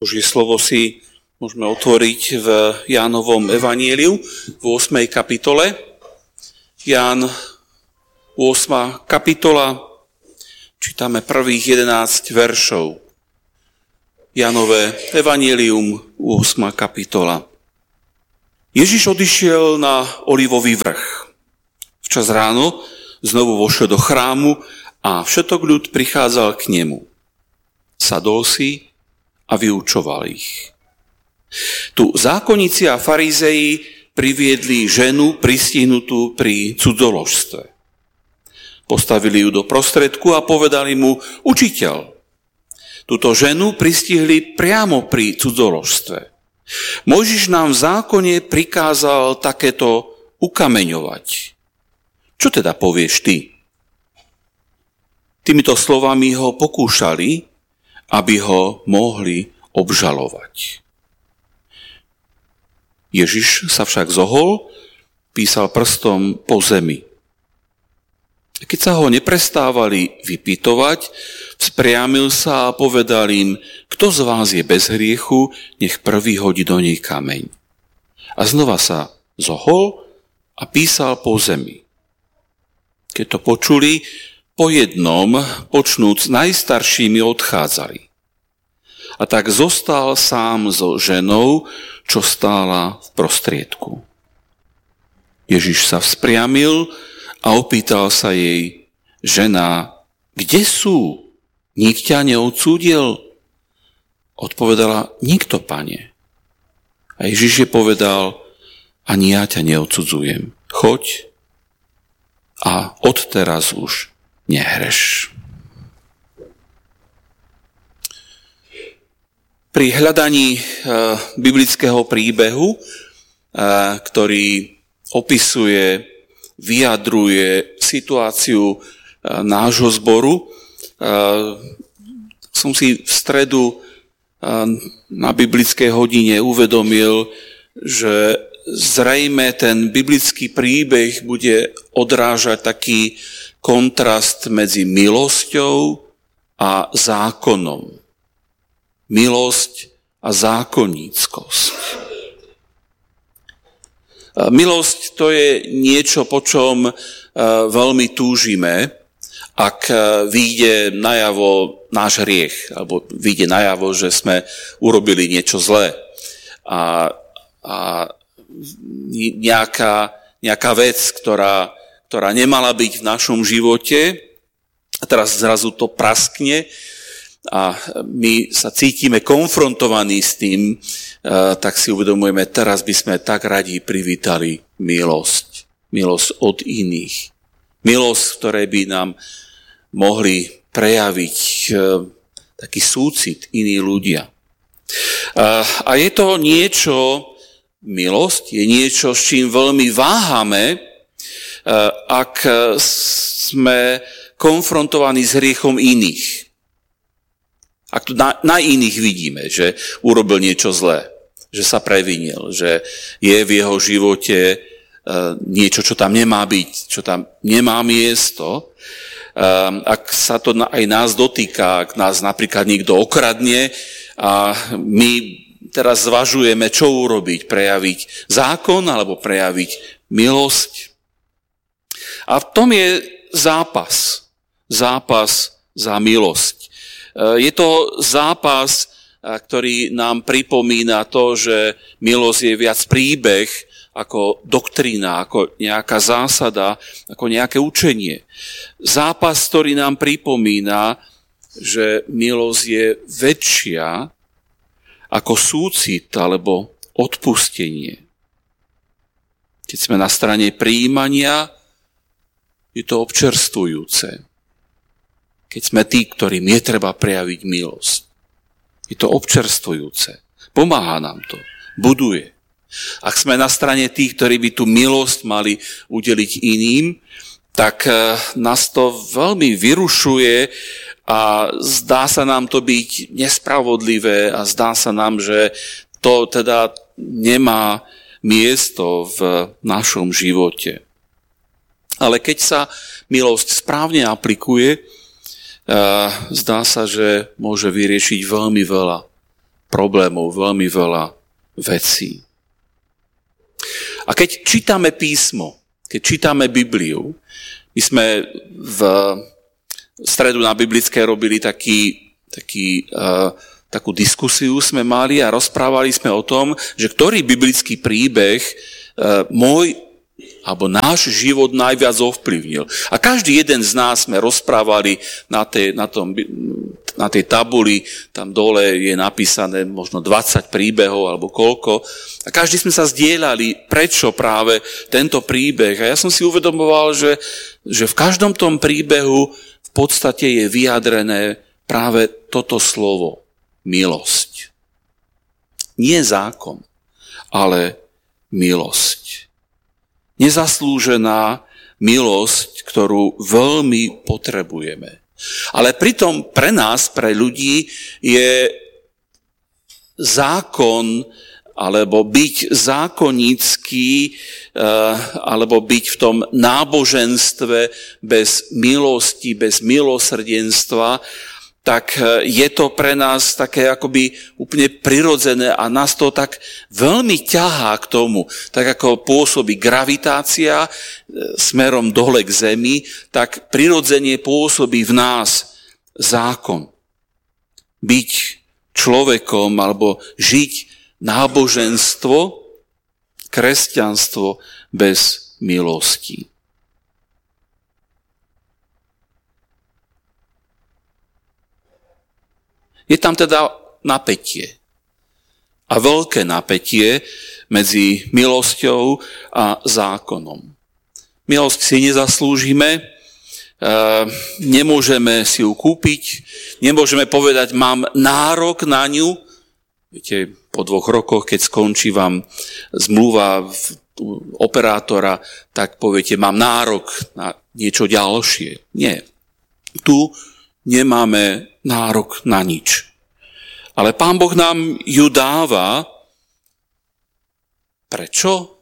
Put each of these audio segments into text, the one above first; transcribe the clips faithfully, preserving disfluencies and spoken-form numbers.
Božie slovo si môžeme otvoriť v Jánovom evanjeliu v ôsmej kapitole. Ján, ôsma kapitola, čítame prvých jedenásť veršov. Jánové evanjelium, ôsma kapitola. Ježiš odišiel na Olivový vrch. Včas ráno znovu vošiel do chrámu a všetok ľud prichádzal k nemu. Sadol si a vyučoval ich. Tu zákonníci a farizei priviedli ženu pristihnutú pri cudzoložstve. Postavili ju do prostredku a povedali mu: Učiteľ, túto ženu pristihli priamo pri cudzoložstve. Mojžiš nám v zákone prikázal takéto ukameňovať. Čo teda povieš ty? Týmito slovami ho pokúšali, aby ho mohli obžalovať. Ježiš sa však zohol, písal prstom po zemi. Keď sa ho neprestávali vypytovať, vzpriamil sa a povedal im: Kto z vás je bez hriechu, nech prvý hodí do nej kameň. A znova sa zohol a písal po zemi. Keď to počuli, po jednom, počnúc najstaršími, odchádzali. A tak zostal sám so ženou, čo stála v prostriedku. Ježiš sa vzpriamil a opýtal sa jej: Žena, kde sú? Nik ťa neodsúdil? Odpovedala: Nikto, Pane. A Ježiš jej povedal: Ani ja ťa neodsudzujem. Choď a odteraz už nehreš. Pri hľadaní e, biblického príbehu, e, ktorý opisuje, vyjadruje situáciu e, nášho zboru, e, som si v stredu e, na biblickej hodine uvedomil, že zrejme ten biblický príbeh bude odrážať taký kontrast medzi milosťou a zákonom. Milosť a zákonníckosť. Milosť to je niečo, po čom veľmi túžime, ak vyjde najavo náš hriech, alebo vyjde najavo, že sme urobili niečo zlé. A, a nejaká, nejaká vec, ktorá ktorá nemala byť v našom živote, a teraz zrazu to praskne a my sa cítime konfrontovaní s tým, tak si uvedomujeme, teraz by sme tak radi privítali milosť. Milosť od iných. Milosť, v ktorej by nám mohli prejaviť taký súcit iní ľudia. A je to niečo, milosť je niečo, s čím veľmi váhame, ak sme konfrontovaní s hriechom iných. Ak tu na, na iných vidíme, že urobil niečo zlé, že sa previnil, že je v jeho živote niečo, čo tam nemá byť, čo tam nemá miesto. Ak sa to aj nás dotýka, ak nás napríklad niekto okradne a my teraz zvažujeme, čo urobiť, prejaviť zákon alebo prejaviť milosť. A v tom je zápas. Zápas za milosť. Je to zápas, ktorý nám pripomína to, že milosť je viac príbeh ako doktrína, ako nejaká zásada, ako nejaké učenie. Zápas, ktorý nám pripomína, že milosť je väčšia ako súcit alebo odpustenie. Keď sme na strane prijímania, je to občerstvujúce. Keď sme tí, ktorým je treba prejaviť milosť. Je to občerstvujúce. Pomáha nám to. Buduje. Ak sme na strane tých, ktorí by tú milosť mali udeliť iným, tak nás to veľmi vyrušuje a zdá sa nám to byť nespravodlivé a zdá sa nám, že to teda nemá miesto v našom živote. Ale keď sa milosť správne aplikuje, zdá sa, že môže vyriešiť veľmi veľa problémov, veľmi veľa vecí. A keď čítame písmo, keď čítame Bibliu, my sme v stredu na biblické robili taký, taký, uh, takú diskusiu sme mali a rozprávali sme o tom, že ktorý biblický príbeh uh, môj alebo náš život najviac ovplyvnil. A každý jeden z nás sme rozprávali na tej, na tom, na tej tabuli, tam dole je napísané možno dvadsať príbehov alebo koľko. A každý sme sa zdieľali, prečo práve tento príbeh. A ja som si uvedomoval, že, že v každom tom príbehu v podstate je vyjadrené práve toto slovo. Milosť. Nie zákon, ale milosť. Nezaslúžená milosť, ktorú veľmi potrebujeme. Ale pritom pre nás, pre ľudí, je zákon, alebo byť zákonnícky, alebo byť v tom náboženstve bez milosti, bez milosrdenstva, tak je to pre nás také akoby úplne prirodzené a nás to tak veľmi ťahá k tomu. Tak ako pôsobí gravitácia smerom dole k zemi, tak prirodzene pôsobí v nás zákon. Byť človekom alebo žiť náboženstvo, kresťanstvo bez milosti. Je tam teda napätie. A veľké napätie medzi milosťou a zákonom. Milosť si nezaslúžime, nemôžeme si ju kúpiť, nemôžeme povedať, mám nárok na ňu. Viete, po dvoch rokoch, keď skončí vám zmluva operátora, tak poviete, mám nárok na niečo ďalšie. Nie. Tu nemáme nárok na nič. Ale Pán Boh nám ju dáva. Prečo?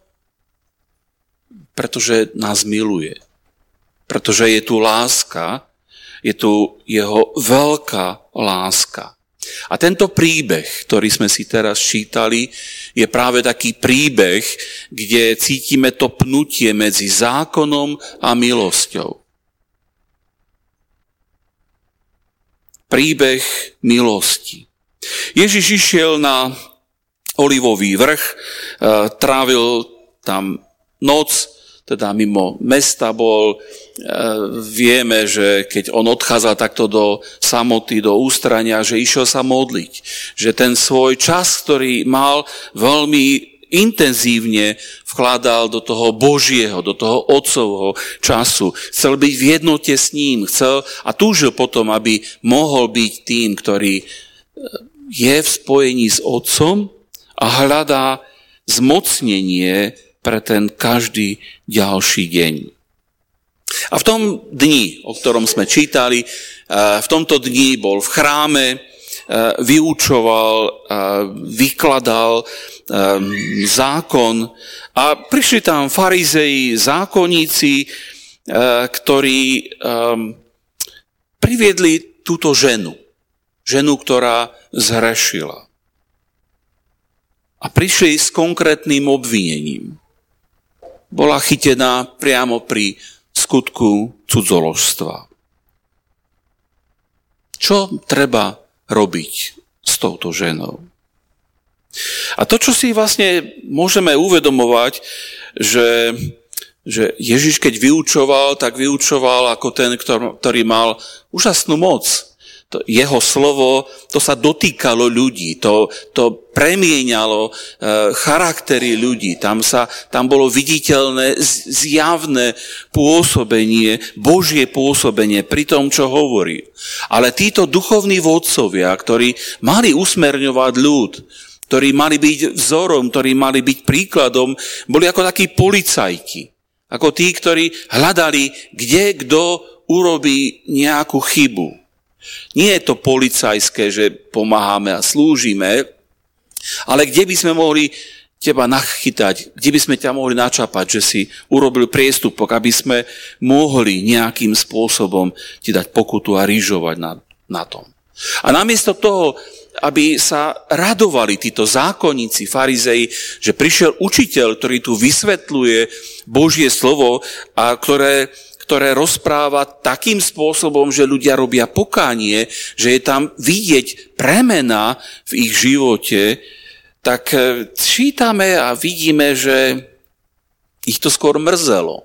Pretože nás miluje. Pretože je tu láska, je tu jeho veľká láska. A tento príbeh, ktorý sme si teraz čítali, je práve taký príbeh, kde cítime to pnutie medzi zákonom a milosťou. Príbeh milosti. Ježiš išiel na Olivový vrch, trávil tam noc, teda mimo mesta bol. Vieme, že keď on odchádzal takto do samoty, do ústrania, že išiel sa modliť. Že ten svoj čas, ktorý mal, veľmi intenzívne vkladal do toho Božieho, do toho Otcovho času. Chcel byť v jednote s ním, chcel a túžil potom, aby mohol byť tým, ktorý je v spojení s Otcom a hľadá zmocnenie pre ten každý ďalší deň. A v tom dni, o ktorom sme čítali, v tomto dni bol v chráme, vyučoval, vykladal zákon a prišli tam farizei, zákonníci, ktorí priviedli túto ženu. Ženu, ktorá zhrešila. A prišli s konkrétnym obvinením. Bola chytená priamo pri skutku cudzoložstva. Čo treba robiť s touto ženou? A to, čo si vlastne môžeme uvedomovať, že, že Ježiš, keď vyučoval, tak vyučoval ako ten, ktorý mal úžasnú moc. To jeho slovo, to sa dotýkalo ľudí, to, to premieňalo e, charaktery ľudí. Tam, sa, tam bolo viditeľné, zjavné pôsobenie, Božie pôsobenie pri tom, čo hovorí. Ale títo duchovní vodcovia, ktorí mali usmerňovať ľud, ktorí mali byť vzorom, ktorí mali byť príkladom, boli ako takí policajti. Ako tí, ktorí hľadali, kde kto urobí nejakú chybu. Nie je to policajské, že pomáhame a slúžime, ale kde by sme mohli teba nachytať, kde by sme ťa mohli načapať, že si urobil priestupok, aby sme mohli nejakým spôsobom ti dať pokutu a rýžovať na, na tom. A namiesto toho, aby sa radovali títo zákonníci, farizei, že prišiel učiteľ, ktorý tu vysvetľuje Božie slovo a ktoré, ktoré rozpráva takým spôsobom, že ľudia robia pokánie, že je tam vidieť premena v ich živote, tak čítame a vidíme, že ich to skôr mrzelo.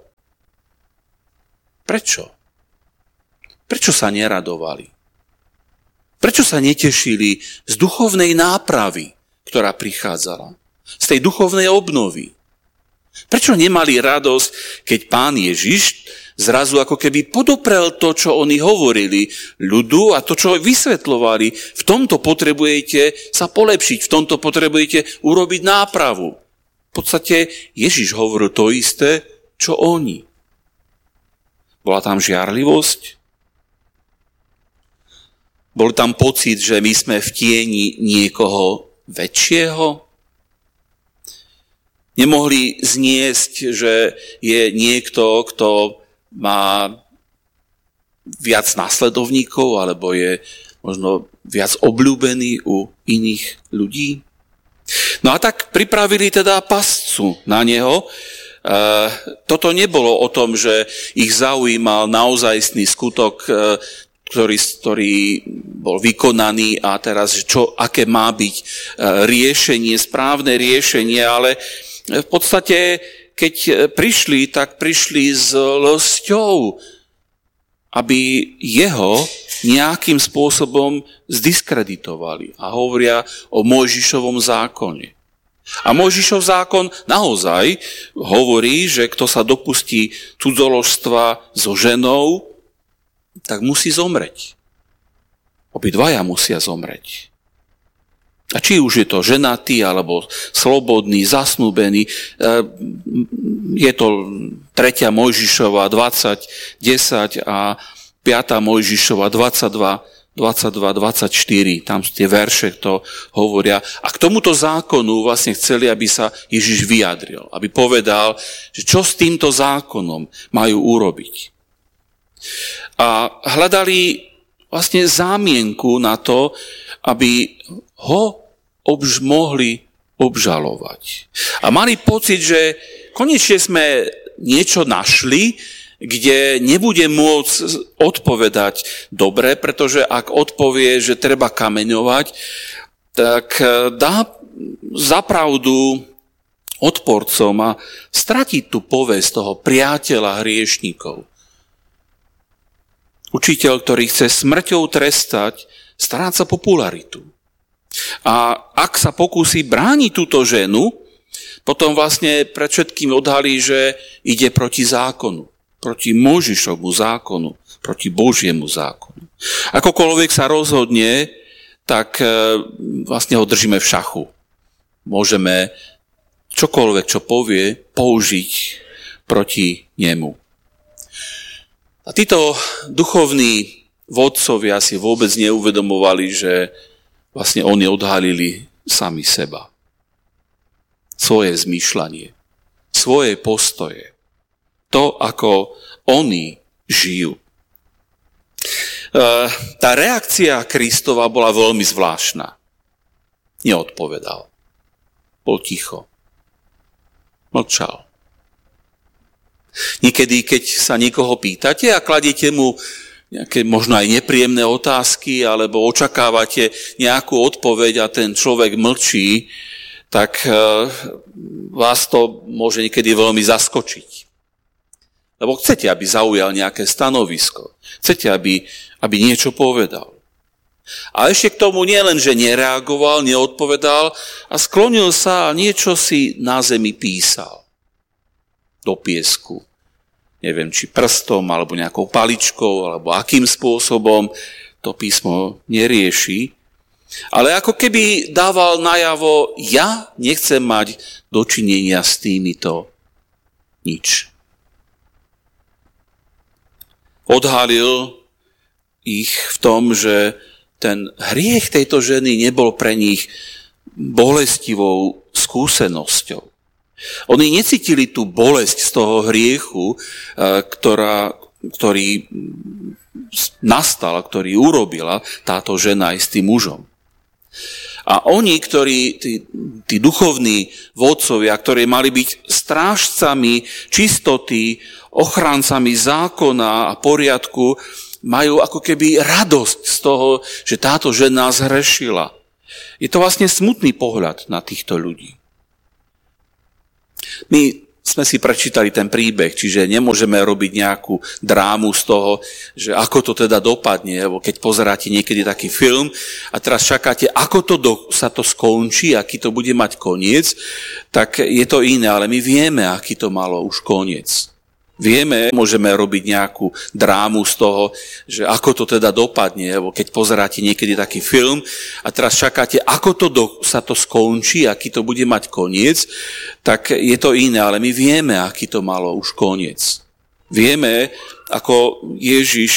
Prečo? Prečo sa neradovali? Prečo sa netešili z duchovnej nápravy, ktorá prichádzala? Z tej duchovnej obnovy? Prečo nemali radosť, keď Pán Ježiš zrazu ako keby podoprel to, čo oni hovorili ľudu a to, čo vysvetľovali? V tomto potrebujete sa polepšiť, v tomto potrebujete urobiť nápravu. V podstate Ježiš hovoril to isté, čo oni. Bola tam žiarlivosť? Bol tam pocit, že my sme v tieni niekoho väčšieho? Nemohli zniesť, že je niekto, kto má viac následovníkov, alebo je možno viac obľúbený u iných ľudí? No a tak pripravili teda pascu na neho. Toto nebolo o tom, že ich zaujímal naozajstný skutok, Ktorý, ktorý bol vykonaný a teraz čo, aké má byť riešenie, správne riešenie, ale v podstate, keď prišli, tak prišli s lsťou, aby jeho nejakým spôsobom zdiskreditovali. A hovoria o Mojžišovom zákone. A Mojžišov zákon naozaj hovorí, že kto sa dopustí cudzoložstva so ženou, tak musí zomreť. Obidvaja musia zomreť. A či už je to ženatý, alebo slobodný, zasnúbený, je to tretia Mojžišova dvadsať desať a piata Mojžišova dvadsaťdva dvadsaťdva dvadsaťštyri, tam sú tie verše, to hovoria. A k tomuto zákonu vlastne chceli, aby sa Ježiš vyjadril, aby povedal, že čo s týmto zákonom majú urobiť. A hľadali vlastne zámienku na to, aby ho obž mohli obžalovať. A mali pocit, že konečne sme niečo našli, kde nebude môcť odpovedať dobre, pretože ak odpovie, že treba kameňovať, tak dá zapravdu odporcom a stratí tú povesť toho priateľa hriešnikov. Učiteľ, ktorý chce smrťou trestať, stráca popularitu. A ak sa pokúsi brániť túto ženu, potom vlastne pred všetkým odhalí, že ide proti zákonu, proti Mojžišovmu zákonu, proti Božiemu zákonu. Akokoľvek sa rozhodne, tak vlastne ho držíme v šachu. Môžeme čokoľvek, čo povie, použiť proti nemu. A títo duchovní vodcovia si vôbec neuvedomovali, že vlastne oni odhalili sami seba. Svoje zmýšľanie, svoje postoje. To, ako oni žijú. Tá reakcia Kristova bola veľmi zvláštna. Neodpovedal. Bol ticho. Mlčal. Niekedy, keď sa niekoho pýtate a kladiete mu nejaké možno aj nepríjemné otázky alebo očakávate nejakú odpoveď a ten človek mlčí, tak vás to môže niekedy veľmi zaskočiť. Lebo chcete, aby zaujal nejaké stanovisko. Chcete, aby, aby niečo povedal. A ešte k tomu nie len, že nereagoval, neodpovedal a sklonil sa a niečo si na zemi písal. Do piesku. Neviem, či prstom, alebo nejakou paličkou, alebo akým spôsobom to písmo nerieši. Ale ako keby dával najavo, ja nechcem mať dočinenia s týmito nič. Odhalil ich v tom, že ten hriech tejto ženy nebol pre nich bolestivou skúsenosťou. Oni necítili tú bolesť z toho hriechu, ktorá, ktorý nastal, ktorý urobila táto žena aj s tým mužom. A oni, ktorí, tí, tí duchovní vodcovia, ktorí mali byť strážcami čistoty, ochráncami zákona a poriadku, majú ako keby radosť z toho, že táto žena zhrešila. Je to vlastne smutný pohľad na týchto ľudí. My sme si prečítali ten príbeh, čiže nemôžeme robiť nejakú drámu z toho, že ako to teda dopadne, lebo keď pozeráte niekedy taký film a teraz čakáte, ako to do, sa to skončí, aký to bude mať koniec, tak je to iné, ale my vieme, aký to malo už koniec. Vieme, môžeme robiť nejakú drámu z toho, že ako to teda dopadne, lebo keď pozeráte niekedy taký film a teraz čakáte, ako to do, sa to skončí, aký to bude mať koniec, tak je to iné, ale my vieme, aký to malo už koniec. Vieme, ako Ježiš